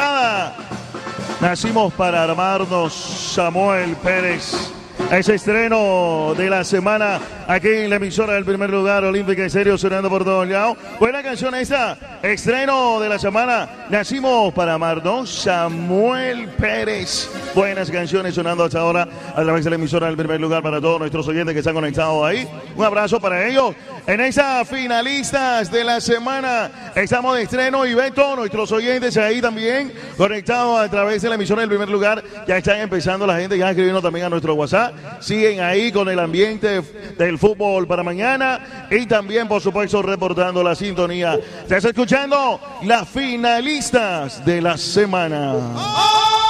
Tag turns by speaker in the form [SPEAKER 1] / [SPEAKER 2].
[SPEAKER 1] Nacimos para armarnos, Samuel Pérez. Ese estreno de la semana aquí en la emisora del primer lugar, Olímpica Estéreo, sonando por todos lados. Buena canción esta, estreno de la semana, Nacimos para amarnos, Samuel Pérez. Buenas canciones sonando hasta ahora a través de la emisora del primer lugar para todos nuestros oyentes que están conectados ahí. Un abrazo para ellos. En esas finalistas de la semana estamos de estreno y Beto, nuestros oyentes ahí también conectados a través de la emisora del primer lugar. Ya están empezando la gente, ya escribiendo también a nuestro WhatsApp. Siguen ahí con el ambiente del fútbol para mañana y también, por supuesto, reportando la sintonía. Estás escuchando las finalistas de la semana.